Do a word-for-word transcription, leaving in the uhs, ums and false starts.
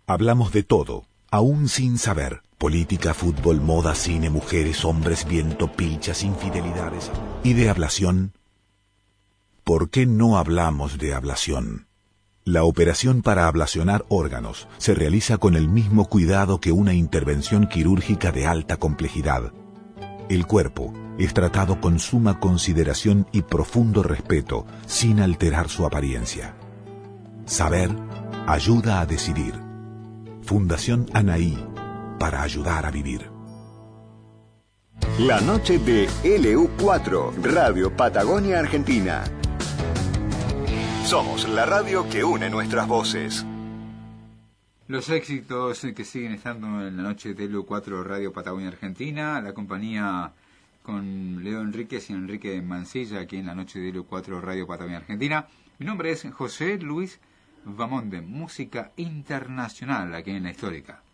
Hablamos de todo, aún sin saber. Política, fútbol, moda, cine, mujeres, hombres, viento, pilchas, infidelidades. ¿Y de ablación? ¿Por qué no hablamos de ablación? La operación para ablacionar órganos se realiza con el mismo cuidado que una intervención quirúrgica de alta complejidad. El cuerpo es tratado con suma consideración y profundo respeto, sin alterar su apariencia. Saber ayuda a decidir. Fundación Anaí, para ayudar a vivir. La noche de L U cuatro, Radio Patagonia Argentina. Somos la radio que une nuestras voces. Los éxitos que siguen estando en la noche de L U cuatro, Radio Patagonia Argentina, la compañía con Leo Enríquez y Enrique Mancilla aquí en la noche de L U cuatro, Radio Patagonia Argentina. Mi nombre es José Luis Vamonde, música internacional aquí en la Histórica.